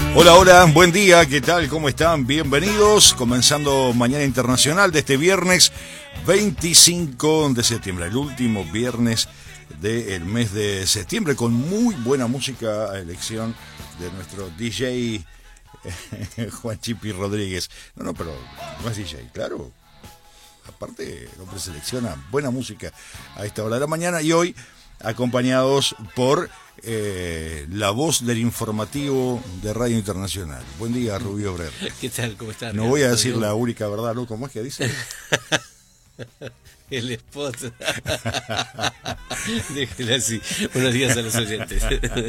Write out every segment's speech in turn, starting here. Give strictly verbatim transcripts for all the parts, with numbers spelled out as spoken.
Hola, hola, buen día, ¿qué tal? ¿Cómo están? Bienvenidos, comenzando Mañana Internacional de este viernes veinticinco de septiembre, el último viernes del mes de septiembre, con muy buena música a elección de nuestro D J eh, Juan Chipi Rodríguez. No, no, pero no es D J, claro. Aparte, el hombre selecciona buena música a esta hora de la mañana y hoy acompañados por eh, la voz del informativo de Radio Internacional. Buen día, Rubio Brer. ¿Qué tal? ¿Cómo estás? No voy a decir la única verdad, ¿no? ¿Cómo es que dice? El spot. Déjelo así. Buenos días a los oyentes.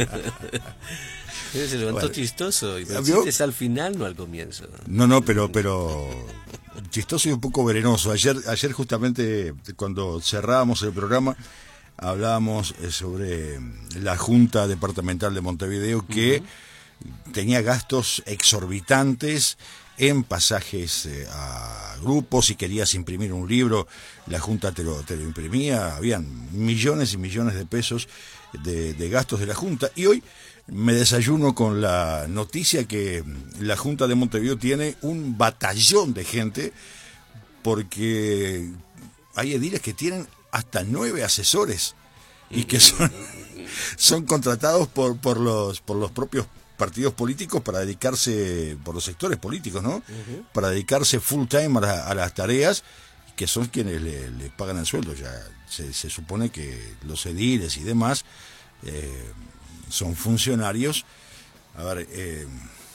Se levantó bueno, chistoso. Y me es al final, no al comienzo. No, no, pero, pero chistoso y un poco venenoso. Ayer, ayer justamente cuando cerrábamos el programa hablábamos sobre la Junta Departamental de Montevideo que uh-huh. tenía gastos exorbitantes en pasajes eh, a grupos. Si querías imprimir un libro, la Junta te lo, te lo imprimía. Habían millones y millones de pesos de, de gastos de la Junta. Y hoy me desayuno con la noticia que la Junta de Montevideo tiene un batallón de gente, porque hay ediles que tienen hasta nueve asesores y que son, son contratados por, por los por los propios partidos políticos para dedicarse, por los sectores políticos, ¿no? Uh-huh. Para dedicarse full time a, la, a las tareas, que son quienes le, le pagan el sueldo. Ya se, se supone que los ediles y demás eh, son funcionarios, a ver, eh,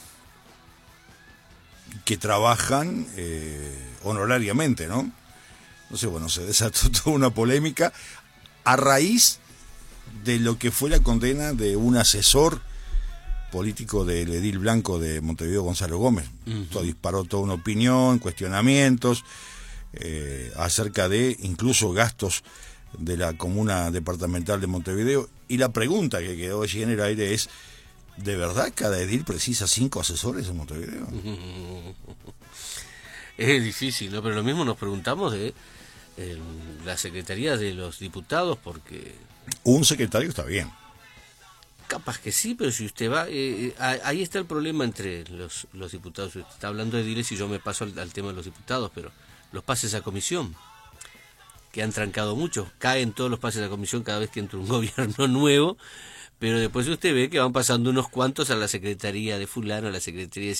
que trabajan eh, honorariamente, ¿no? Entonces, bueno, se desató toda una polémica a raíz de lo que fue la condena de un asesor político del edil blanco de Montevideo, Gonzalo Gómez. Uh-huh. Esto disparó toda una opinión, cuestionamientos eh, acerca de incluso gastos de la comuna departamental de Montevideo. Y la pregunta que quedó allí en el aire es: ¿de verdad cada edil precisa cinco asesores en Montevideo? Uh-huh. Es difícil, ¿no? Pero lo mismo nos preguntamos de eh, la secretaría de los diputados, porque un secretario está bien. Capaz que sí, pero si usted va, eh, ahí está el problema entre los, los diputados. Usted está hablando de ediles y yo me paso al, al tema de los diputados, pero los pases a comisión, que han trancado mucho, caen todos los pases a comisión cada vez que entra un gobierno nuevo, pero después usted ve que van pasando unos cuantos a la secretaría de fulano, a la secretaría de